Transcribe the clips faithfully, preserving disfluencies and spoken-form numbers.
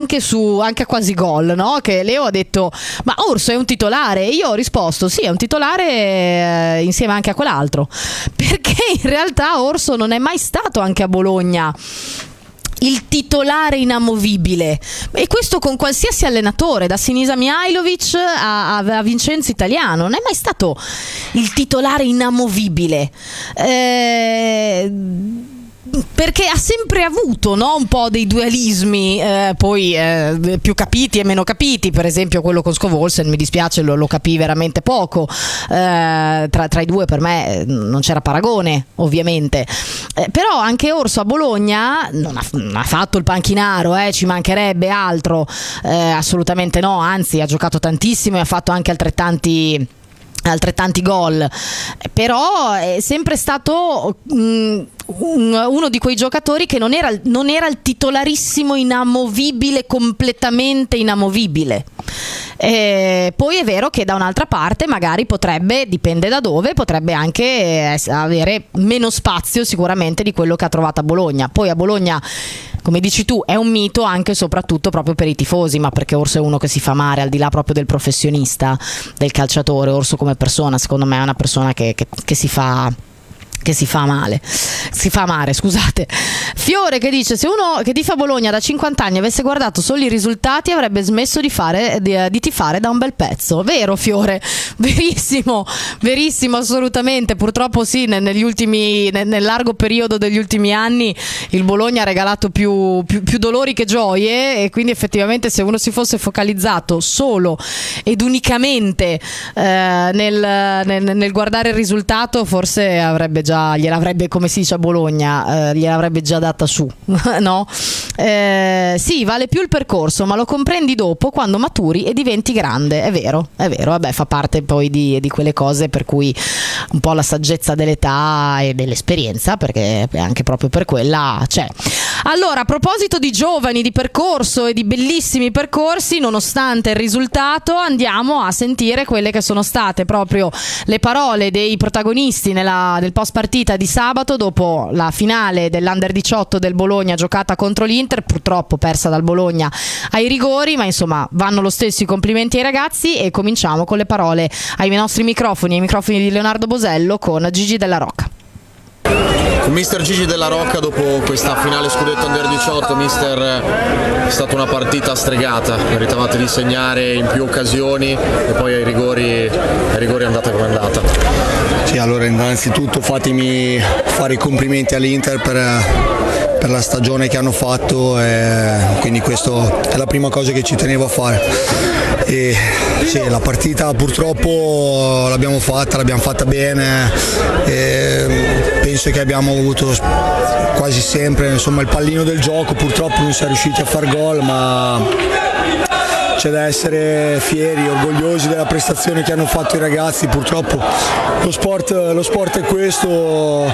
anche su anche a quasi gol, no? Che Leo ha detto ma Orso è un titolare, e io ho risposto sì, è un titolare eh, insieme anche a quell'altro, perché in realtà Orso non è mai stato anche a Bologna il titolare inamovibile, e questo con qualsiasi allenatore, da Sinisa Mihajlovic a, a Vincenzo Italiano, non è mai stato il titolare inamovibile, eh, perché ha sempre avuto, no, un po' dei dualismi, eh, poi eh, più capiti e meno capiti. Per esempio quello con Scovolsen, mi dispiace, lo, lo capì veramente poco, eh, tra, tra i due per me non c'era paragone, ovviamente, eh, però anche Orso a Bologna non ha, non ha fatto il panchinaro, eh, ci mancherebbe altro, eh, assolutamente no, anzi ha giocato tantissimo e ha fatto anche altrettanti altrettanti gol, però è sempre stato mh, un, uno di quei giocatori che non era, non era il titolarissimo inamovibile, completamente inamovibile. E poi è vero che da un'altra parte magari potrebbe, dipende da dove, potrebbe anche avere meno spazio sicuramente di quello che ha trovato a Bologna. Poi a Bologna, come dici tu, è un mito anche e soprattutto proprio per i tifosi, ma perché Orso è uno che si fa amare, al di là proprio del professionista, del calciatore. Orso come persona, secondo me, è una persona che, che, che si fa che si fa male, si fa amare, scusate. Fiore che dice: se uno che tifa Bologna da cinquanta anni avesse guardato solo i risultati avrebbe smesso di fare di, di tifare da un bel pezzo. Vero Fiore, verissimo, verissimo, assolutamente. Purtroppo sì, negli ultimi, nel, nel largo periodo degli ultimi anni il Bologna ha regalato più, più, più dolori che gioie, e quindi effettivamente se uno si fosse focalizzato solo ed unicamente eh, nel, nel, nel guardare il risultato, forse avrebbe già, gliel'avrebbe, come si dice a Bologna, eh, gliel'avrebbe già data su, no? Eh, sì, vale più il percorso, ma lo comprendi dopo, quando maturi e diventi grande. È vero, è vero, vabbè, fa parte poi di, di quelle cose per cui un po' la saggezza dell'età e dell'esperienza, perché anche proprio per quella c'è. Allora, a proposito di giovani, di percorso e di bellissimi percorsi, nonostante il risultato, andiamo a sentire quelle che sono state proprio le parole dei protagonisti nella, del post partita di sabato, dopo la finale dell'Under diciotto del Bologna giocata contro l'Inter, purtroppo persa dal Bologna ai rigori, ma insomma vanno lo stesso i complimenti ai ragazzi. E cominciamo con le parole ai nostri microfoni, ai microfoni di Leonardo Bosello, con Gigi Della Rocca. Mister Gigi Della Rocca, dopo questa finale scudetto Under diciotto, mister, è stata una partita stregata, meritavate di segnare in più occasioni e poi ai rigori, ai rigori è andata come è andata. Sì, allora innanzitutto fatemi fare i complimenti all'Inter per, per la stagione che hanno fatto, e quindi questa è la prima cosa che ci tenevo a fare. E sì, la partita purtroppo l'abbiamo fatta, l'abbiamo fatta bene, e penso che abbiamo avuto quasi sempre, insomma, il pallino del gioco. Purtroppo non si è riusciti a far gol, ma c'è da essere fieri, orgogliosi della prestazione che hanno fatto i ragazzi. Purtroppo lo sport, lo sport è questo.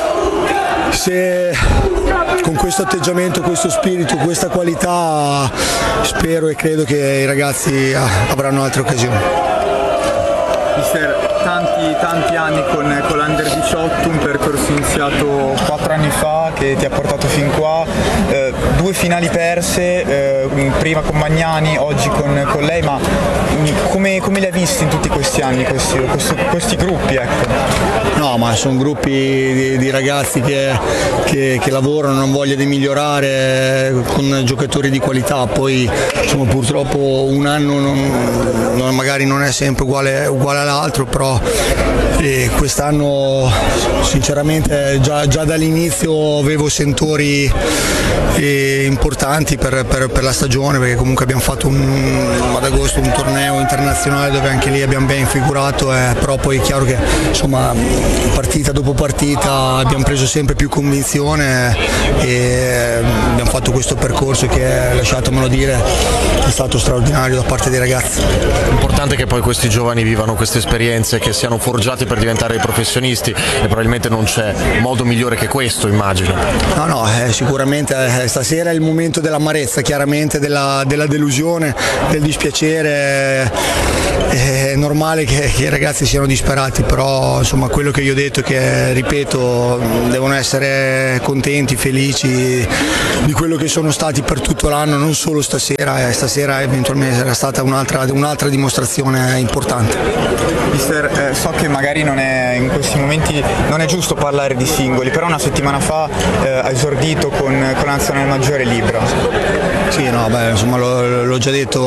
Se con questo atteggiamento, questo spirito, questa qualità, spero e credo che i ragazzi avranno altre occasioni. Mister, tanti, tanti anni con, con l'Under diciotto, un percorso iniziato quattro anni fa che ti ha portato fin qua, eh, due finali perse, eh, prima con Magnani, oggi con, con lei, ma come, come li hai visti in tutti questi anni, questi, questi, questi gruppi? Ecco. No, ma sono gruppi di, di ragazzi che, che, che lavorano, hanno voglia di migliorare, con giocatori di qualità. Poi insomma, purtroppo un anno non, non, magari non è sempre uguale, uguale all'altro, però eh, quest'anno sinceramente già, già dall'inizio avevo sentori eh, importanti per, per, per la stagione, perché comunque abbiamo fatto un, ad agosto un torneo internazionale dove anche lì abbiamo ben figurato, eh, però poi è chiaro che insomma partita dopo partita abbiamo preso sempre più convinzione e abbiamo fatto questo percorso che, lasciatemelo dire, è stato straordinario da parte dei ragazzi. L'importante è che poi questi giovani vivano queste esperienze, che siano forgiati per diventare dei professionisti, e probabilmente non c'è modo migliore che questo, immagino. No, no, eh, sicuramente eh, stasera è il momento dell'amarezza, chiaramente della, della delusione, del dispiacere. è normale che, che i ragazzi siano disperati, però insomma quello che io ho detto è che, ripeto, devono essere contenti, felici di quello che sono stati per tutto l'anno, non solo stasera, e stasera eventualmente sarà stata un'altra, un'altra dimostrazione importante. Mister, eh, so che magari non è, in questi momenti non è giusto parlare di singoli, però una settimana fa eh, ha esordito con, con la nazionale maggiore Libra. Sì, no, beh, insomma l'ho, l'ho già detto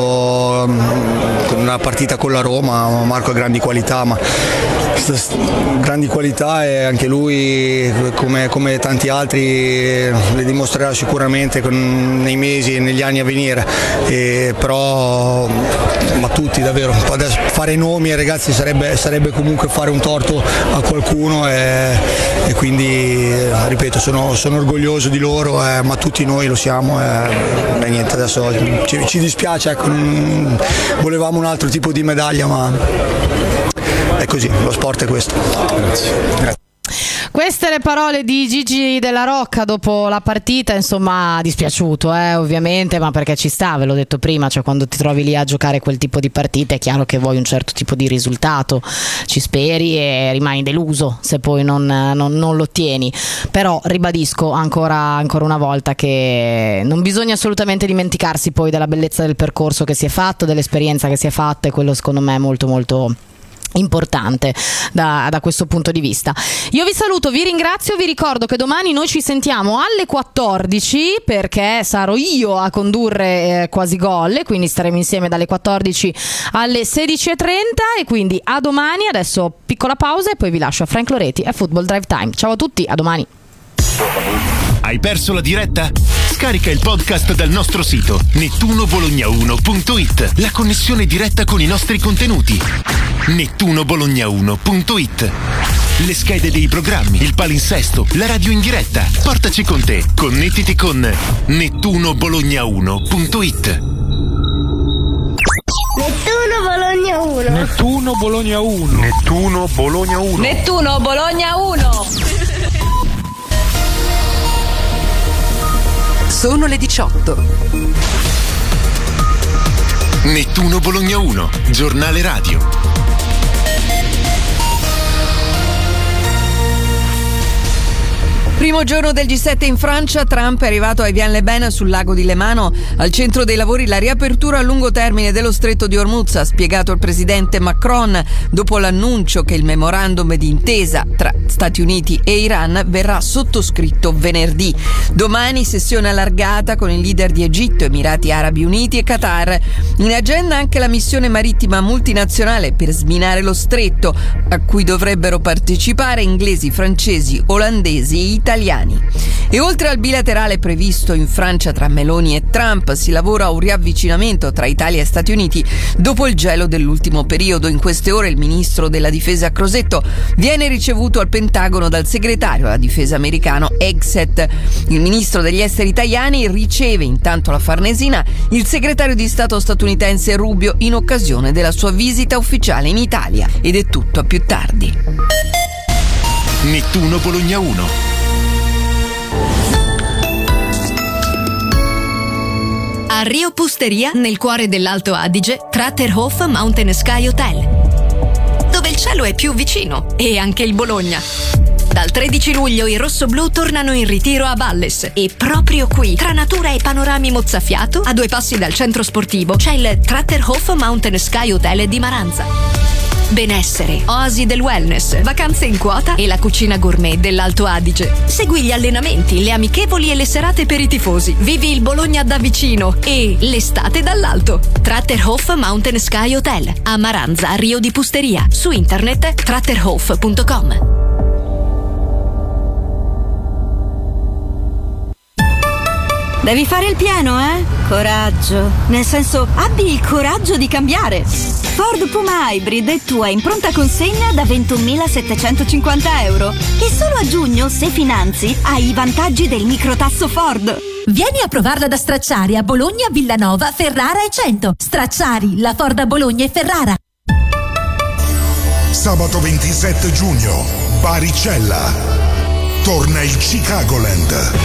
con una partita con la Roma, Marco ha grandi qualità, ma grandi qualità e anche lui come, come tanti altri le dimostrerà sicuramente con, nei mesi e negli anni a venire, e però ma tutti davvero, adesso fare nomi ai ragazzi sarebbe, sarebbe comunque fare un torto a qualcuno e, e quindi ripeto sono, sono orgoglioso di loro, eh, ma tutti noi lo siamo e, e niente, adesso ci, ci dispiace, ecco, non, volevamo un altro tipo di medaglia ma è così, lo sport è questo. Grazie. Grazie. Queste le parole di Gigi Della Rocca dopo la partita, insomma dispiaciuto eh, ovviamente, ma perché ci sta, ve l'ho detto prima, cioè quando ti trovi lì a giocare quel tipo di partite è chiaro che vuoi un certo tipo di risultato, ci speri e rimani deluso se poi non, non, non lo ottieni, però ribadisco ancora, ancora una volta che non bisogna assolutamente dimenticarsi poi della bellezza del percorso che si è fatto, dell'esperienza che si è fatta, e quello secondo me è molto molto importante da, da questo punto di vista. Io vi saluto, vi ringrazio, vi ricordo che domani noi ci sentiamo alle quattordici perché sarò io a condurre eh, Quasi Gol, quindi staremo insieme dalle quattordici alle sedici e trenta, e quindi a domani. Adesso piccola pausa e poi vi lascio a Frank Loreti e Football Drive Time. Ciao a tutti, a domani. Hai perso la diretta? Scarica il podcast dal nostro sito nettuno bologna uno punto it. La connessione diretta con i nostri contenuti. nettuno bologna uno punto it. Le schede dei programmi, il palinsesto, la radio in diretta. Portaci con te. Connettiti con nettuno bologna uno punto it. Nettuno Bologna uno. Nettuno Bologna uno. Nettuno Bologna uno. Nettuno Bologna uno. Sono le diciotto. Nettuno Bologna uno, giornale radio. Primo giorno del G sette in Francia, Trump è arrivato a Evian-les-Bains sul lago di Lemano. Al centro dei lavori la riapertura a lungo termine dello stretto di Hormuz, ha spiegato il presidente Macron dopo l'annuncio che il memorandum di intesa tra Stati Uniti e Iran verrà sottoscritto venerdì. Domani sessione allargata con i leader di Egitto, Emirati Arabi Uniti e Qatar. In agenda anche la missione marittima multinazionale per sminare lo stretto, a cui dovrebbero partecipare inglesi, francesi, olandesi e italiani. E oltre al bilaterale previsto in Francia tra Meloni e Trump, si lavora a un riavvicinamento tra Italia e Stati Uniti dopo il gelo dell'ultimo periodo. In queste ore il ministro della difesa Crosetto viene ricevuto al Pentagono dal segretario alla difesa americano Hegseth. Il ministro degli esteri italiani riceve intanto la Farnesina il segretario di Stato statunitense Rubio in occasione della sua visita ufficiale in Italia. Ed è tutto, a più tardi. Nettuno Bologna uno. A Rio Pusteria, nel cuore dell'Alto Adige, Tratterhof Mountain Sky Hotel, dove il cielo è più vicino, e anche il Bologna. Dal tredici luglio i rossoblù tornano in ritiro a Valles, e proprio qui, tra natura e panorami mozzafiato, a due passi dal centro sportivo, c'è il Tratterhof Mountain Sky Hotel di Maranza. Benessere, oasi del wellness, vacanze in quota e la cucina gourmet dell'Alto Adige. Segui gli allenamenti, le amichevoli e le serate per i tifosi. Vivi il Bologna da vicino e l'estate dall'alto. Tratterhof Mountain Sky Hotel a Maranza, Rio di Pusteria. Su internet tratterhof punto com. Devi fare il pieno, eh? Coraggio. Nel senso, abbi il coraggio di cambiare. Ford Puma Hybrid è tua in pronta consegna da ventunomilasettecentocinquanta euro. E solo a giugno, se finanzi, hai i vantaggi del microtasso Ford. Vieni a provarla da Stracciari a Bologna, Villanova, Ferrara e Cento. Stracciari, la Ford a Bologna e Ferrara. Sabato ventisette giugno, Baricella. Torna il Chicagoland.